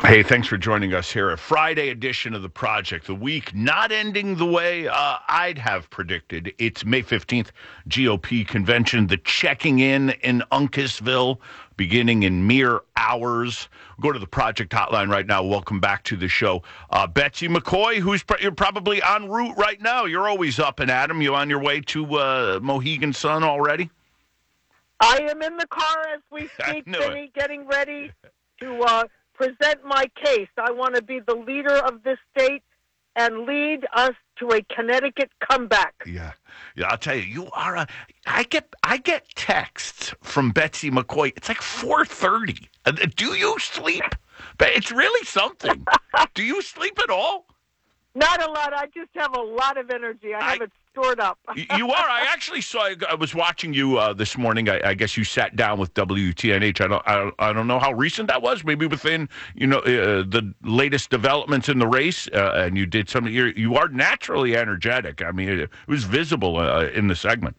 Hey, thanks for joining us here. A Friday edition of the Project. The week not ending the way I'd have predicted. It's May 15th, GOP convention. The checking in Uncasville beginning in mere hours. Go to the Project hotline right now. Welcome back to the show. Betsy McCoy, you're probably en route right now. You're always up and at 'em. You on your way to Mohegan Sun already? I am in the car as we speak, Vinny, getting ready to present my case. I want to be the leader of this state and lead us to a Connecticut comeback. Yeah, I'll tell you, you are I get texts from Betsy McCoy. It's like 4:30. Do you sleep? It's really something. Do you sleep at all? Not a lot. I just have a lot of energy. I have it stored up. You are. I actually saw. I was watching you this morning. I guess you sat down with WTNH. I don't know how recent that was. Maybe within the latest developments in the race, and you did some. You are naturally energetic. I mean, it was visible in the segment.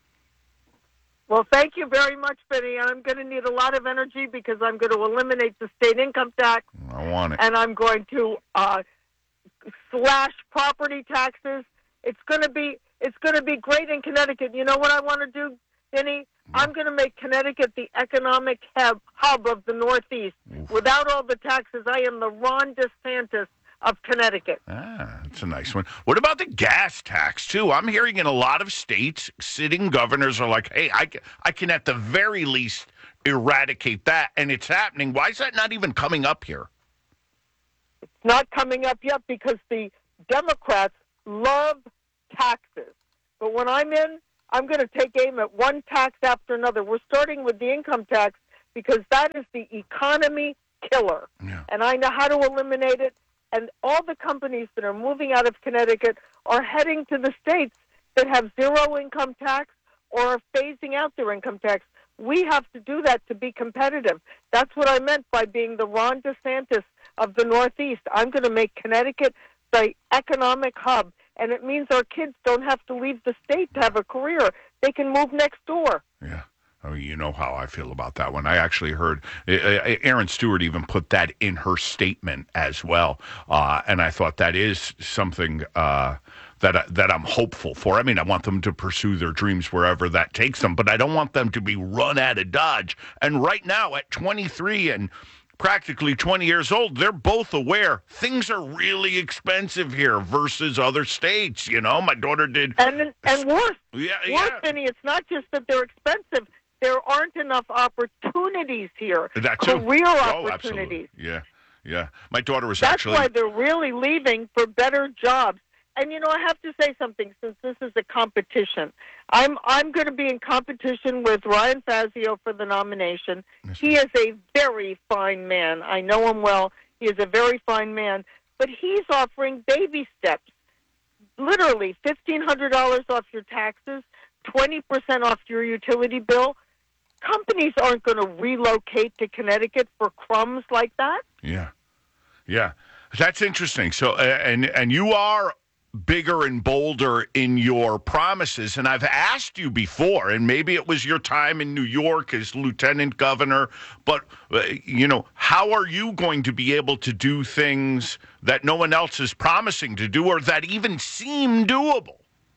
Well, thank you very much, Benny. I'm going to need a lot of energy because I'm going to eliminate the state income tax. I want it. And I'm going to slash property taxes. It's going to be great in Connecticut. You know what I want to do, Vinny? I'm going to make Connecticut the economic hub of the Northeast. Oof. Without all the taxes, I am the Ron DeSantis of Connecticut. That's a nice one. What about the gas tax, too? I'm hearing in a lot of states, sitting governors are like, hey, I can at the very least eradicate that, and it's happening. Why is that not even coming up here? It's not coming up yet because the Democrats love taxes. But when I'm in, I'm going to take aim at one tax after another. We're starting with the income tax because that is the economy killer. Yeah. And I know how to eliminate it. And all the companies that are moving out of Connecticut are heading to the states that have zero income tax or are phasing out their income tax. We have to do that to be competitive. That's what I meant by being the Ron DeSantis of the Northeast. I'm going to make Connecticut the economic hub, and it means our kids don't have to leave the state to have a career. They can move next door. Yeah. I mean, you know how I feel about that one. I actually heard Aaron Stewart even put that in her statement as well, and I thought that is something that I'm hopeful for. I mean, I want them to pursue their dreams wherever that takes them, but I don't want them to be run out of Dodge. And right now, at 23 and practically 20 years old, they're both aware things are really expensive here versus other states. You know, my daughter did. And worse, yeah. Vinny, it's not just that they're expensive. There aren't enough opportunities here. That too. Career Absolutely. opportunities. Yeah. My daughter was That's actually. why they're really leaving for better jobs. And, you know, I have to say something since this is a competition. I'm going to be in competition with Ryan Fazio for the nomination. He is a very fine man. I know him well. He is a very fine man. But he's offering baby steps. Literally $1,500 off your taxes, 20% off your utility bill. Companies aren't going to relocate to Connecticut for crumbs like that. Yeah. That's interesting. So, and you are bigger and bolder in your promises. And I've asked you before, and maybe it was your time in New York as lieutenant governor, but, how are you going to be able to do things that no one else is promising to do or that even seem doable?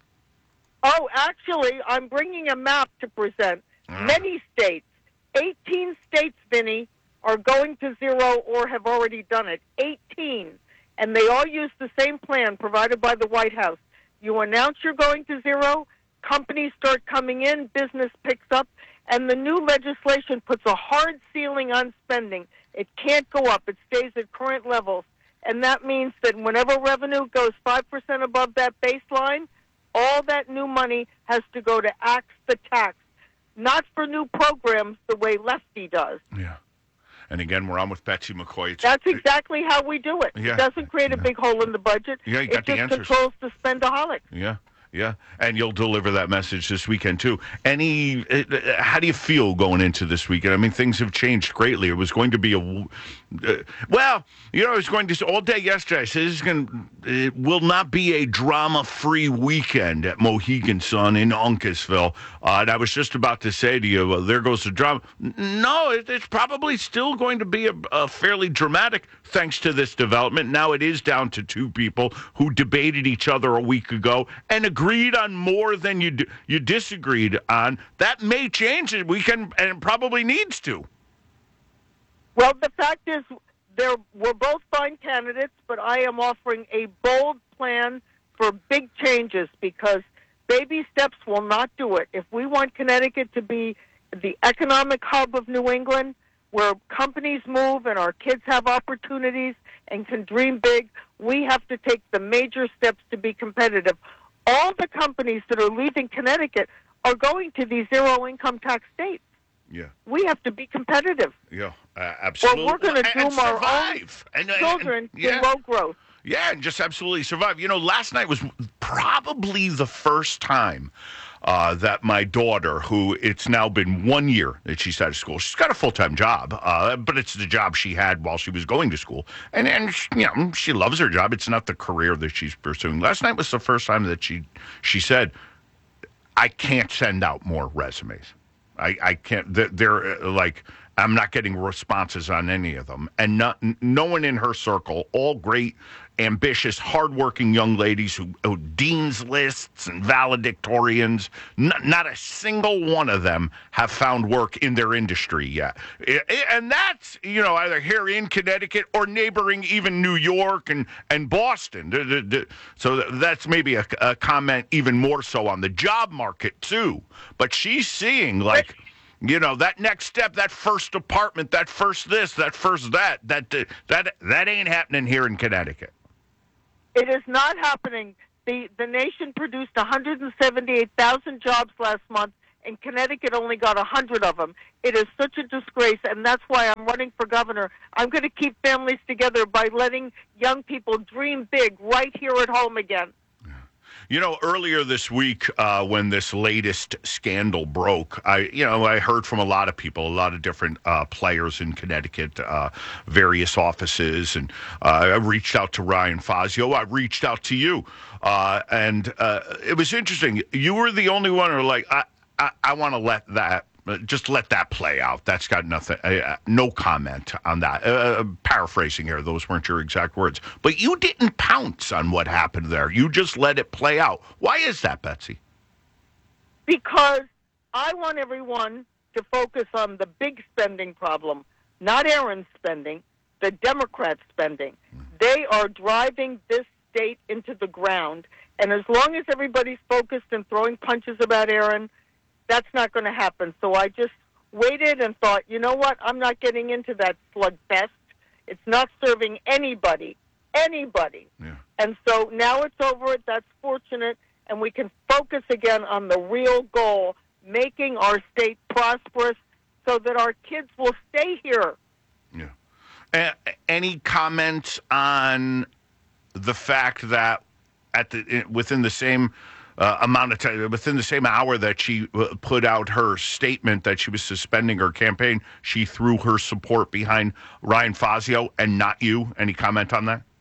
Oh, actually, I'm bringing a map to present. Many states, 18 states, Vinny, are going to zero or have already done it. 18. And they all use the same plan provided by the White House. You announce you're going to zero, companies start coming in, business picks up, and the new legislation puts a hard ceiling on spending. It can't go up. It stays at current levels. And that means that whenever revenue goes 5% above that baseline, all that new money has to go to axe the tax, not for new programs the way Lefty does. Yeah. And again, we're on with Betsy McCoy. That's exactly how we do it. Yeah. It doesn't create a big hole in the budget. Yeah, you got the it just answers. controls the spendaholic. Yeah. Yeah, and you'll deliver that message this weekend too. How do you feel going into this weekend? I mean, things have changed greatly. It was going to be I was going to say all day yesterday. I said it will not be a drama-free weekend at Mohegan Sun in Uncasville. And I was just about to say to you, well, there goes the drama. No, it's probably still going to be a fairly dramatic, thanks to this development. Now it is down to two people who debated each other a week ago and agreed on more than you disagreed on. That may change this weekend, and it probably needs to. Well, the fact is, we're both fine candidates, but I am offering a bold plan for big changes because baby steps will not do it. If we want Connecticut to be the economic hub of New England, where companies move and our kids have opportunities and can dream big, we have to take the major steps to be competitive. All the companies that are leaving Connecticut are going to these zero-income tax states. Yeah. We have to be competitive. Yeah, absolutely. Well, we're going to doom our own children to low growth. Yeah, and just absolutely survive. Last night was probably the first time that my daughter, who it's now been 1 year that she's out of school, she's got a full-time job, but it's the job she had while she was going to school. And she loves her job. It's not the career that she's pursuing. Last night was the first time that she said, I can't send out more resumes. I can't. They're like, I'm not getting responses on any of them. And no one in her circle, all great, ambitious, hardworking young ladies who dean's lists and valedictorians, not a single one of them have found work in their industry yet. And that's, either here in Connecticut or neighboring even New York and Boston. So that's maybe a comment even more so on the job market, too. But she's seeing, that next step, that first apartment, that first this, that first that ain't happening here in Connecticut. It is not happening. The nation produced 178,000 jobs last month, and Connecticut only got 100 of them. It is such a disgrace, and that's why I'm running for governor. I'm going to keep families together by letting young people dream big right here at home again. Earlier this week, when this latest scandal broke, I heard from a lot of people, a lot of different players in Connecticut, various offices, and I reached out to Ryan Fazio. I reached out to you, and it was interesting. You were the only one who were like, I want to let that play out. That's got nothing, no comment on that. Paraphrasing here, those weren't your exact words. But you didn't pounce on what happened there. You just let it play out. Why is that, Betsy? Because I want everyone to focus on the big spending problem, not Aaron's spending, the Democrat spending. They are driving this state into the ground. And as long as everybody's focused and throwing punches about Aaron, that's not going to happen. So I just waited and thought, you know what? I'm not getting into that slugfest. It's not serving anybody. Yeah. And so now it's over. That's fortunate. And we can focus again on the real goal, making our state prosperous so that our kids will stay here. Yeah. Any comments on the fact that within the same amount of time, within the same hour that she put out her statement that she was suspending her campaign, she threw her support behind Ryan Fazio and not you? Any comment on that?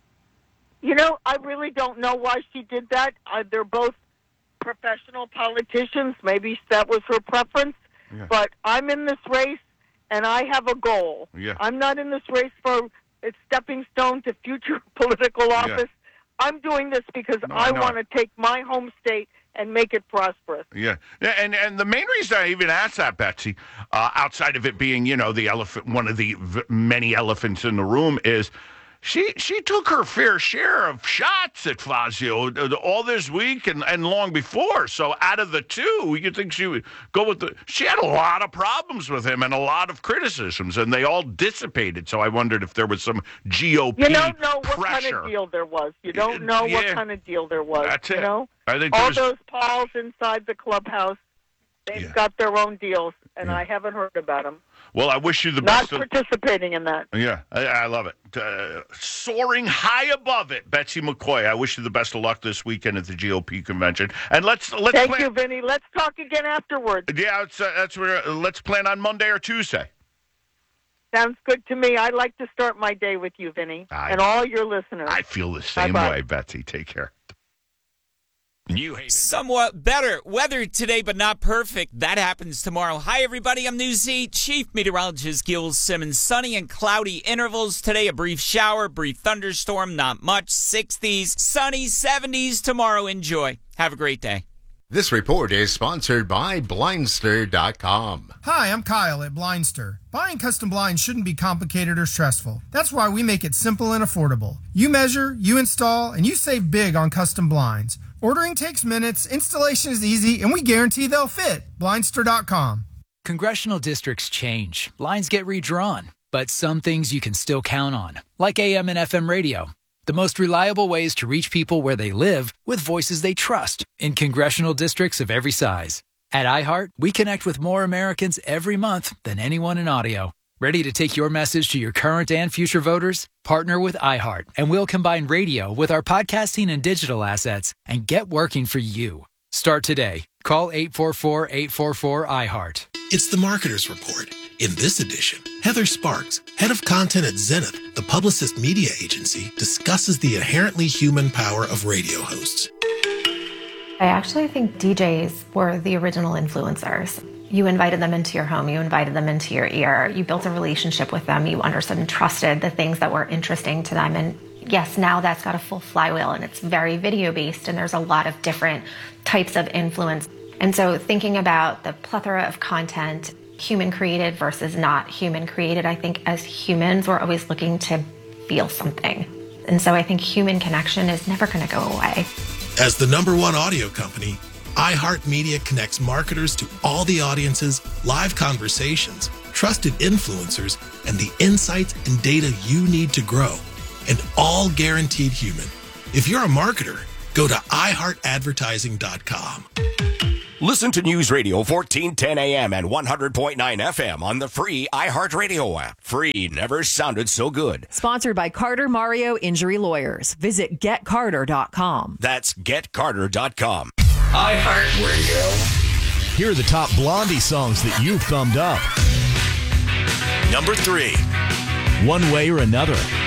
I really don't know why she did that. They're both professional politicians. Maybe that was her preference. Yeah. But I'm in this race, and I have a goal. Yeah. I'm not in this race for a stepping stone to future political office. Yeah. I'm doing this because I want to take my home state and make it prosperous. Yeah, and the main reason I even asked that, Betsy, outside of it being, the elephant, one of the many elephants in the room, is she took her fair share of shots at Fazio all this week and long before. So out of the two, you think she would go with she had a lot of problems with him and a lot of criticisms, and they all dissipated. So I wondered if there was some GOP pressure. You don't know what kind of deal there was. You don't know what kind of deal there was. That's it. I think all those Pauls inside the clubhouse, they've got their own deals, and I haven't heard about them. Well, I wish you the Not best. participating in that. Yeah, I love it. Soaring high above it, Betsy McCoy. I wish you the best of luck this weekend at the GOP convention. And let's Thank you, Vinny. Let's talk again afterwards. Yeah, that's where. Let's plan on Monday or Tuesday. Sounds good to me. I'd like to start my day with you, Vinny, and all your listeners. I feel the same Bye-bye. way, Betsy. Take care. Somewhat better weather today, but not perfect. That happens tomorrow. Hi, everybody. I'm Newsy Chief Meteorologist Gil Simmons. Sunny and cloudy intervals today. A brief shower, brief thunderstorm, not much. 60s, sunny, 70s tomorrow. Enjoy. Have a great day. This report is sponsored by Blindster.com. Hi, I'm Kyle at Blindster. Buying custom blinds shouldn't be complicated or stressful. That's why we make it simple and affordable. You measure, you install, and you save big on custom blinds. Ordering takes minutes, installation is easy, and we guarantee they'll fit. Blindster.com. Congressional districts change. Lines get redrawn. But some things you can still count on, like AM and FM radio. The most reliable ways to reach people where they live with voices they trust in congressional districts of every size. At iHeart, we connect with more Americans every month than anyone in audio. Ready to take your message to your current and future voters? Partner with iHeart, and we'll combine radio with our podcasting and digital assets and get working for you. Start today. Call 844-844-iHeart. It's the Marketer's Report. In this edition, Heather Sparks, head of content at Zenith, the Publicist media agency, discusses the inherently human power of radio hosts. I actually think DJs were the original influencers. You invited them into your home, you invited them into your ear, you built a relationship with them, you understood and trusted the things that were interesting to them. And yes, now that's got a full flywheel and it's very video based and there's a lot of different types of influence. And so thinking about the plethora of content, human created versus not human created, I think as humans, we're always looking to feel something. And so I think human connection is never going to go away. As the #1 audio company, iHeartMedia connects marketers to all the audiences, live conversations, trusted influencers, and the insights and data you need to grow. And all guaranteed human. If you're a marketer, go to iHeartAdvertising.com. Listen to News Radio 1410 AM and 100.9 FM on the free iHeartRadio app. Free never sounded so good. Sponsored by Carter Mario Injury Lawyers. Visit GetCarter.com. That's GetCarter.com. iHeartRadio. Here are the top Blondie songs that you've thumbed up. Number 3. One Way or Another.